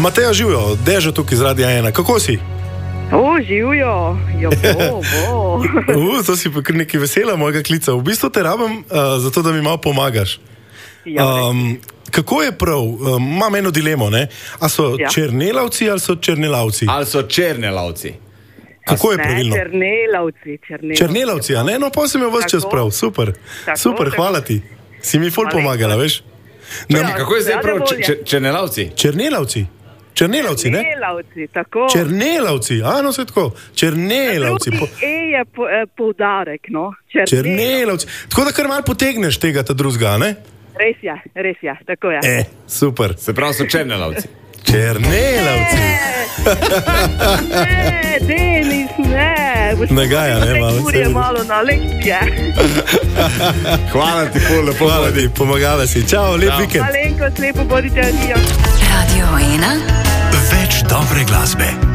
Mateja, živijo, Dežo tukaj iz Radia 1. Kako si? Živijo. To si pa kar nekaj vesela mojega klica. V bistvu te rabim zato, da mi malo pomagaš. Kako je prav? Imam eno dilemo, ne? A so černelavci ali so černelavci? Ali so černelavci? Kako je pravilno? Černelavci, a ne? No, pa si me vas čas prav. Super, hvala ti. Si mi ful pomagala, veš? Kako je zdaj prav černelavci? Černelavci, ne? Tako. Černelavci, no se tako. Černelavci. Je poudarek, no. Černelavci. Tako da kar malo potegneš tega ta drugega, ne? Res je, tako je. Super. Se pravi so černelavci. Černelavci. Ne, Denis, ne. Nagaja, ne, malo. Kurje malo na lekcije. Hvala ti, lepo. Hvala ti, pomagala si. Čau, lep vikend. Malenkost, lepo bodite, adijo. Radio 1. Več dobre glasbe.